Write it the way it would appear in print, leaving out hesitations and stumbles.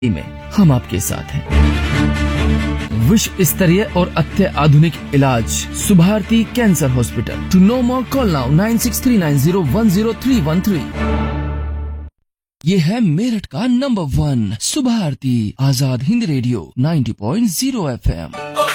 में हम आपके साथ हैं। विश्व स्तरीय और अत्याधुनिक इलाज Subharti cancer hospital. To know more call now 9639010313। ये है मेरठ का number 1 Subharti Azad Hind radio 90.0 FM।